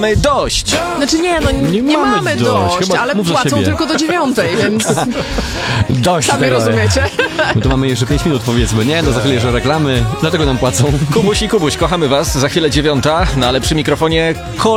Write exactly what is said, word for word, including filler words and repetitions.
Mamy dość! Znaczy nie, no nie, Nie nie mamy mamy dość. dość, Chyba ale mów za płacą siebie. tylko do dziewiątej, więc Dość sami tego. rozumiecie. My tu mamy jeszcze pięć minut, powiedzmy, nie? Do za chwilę jeszcze reklamy, dlatego nam płacą. Kubuś i Kubuś, kochamy was. Za chwilę dziewiąta, no ale przy mikrofonie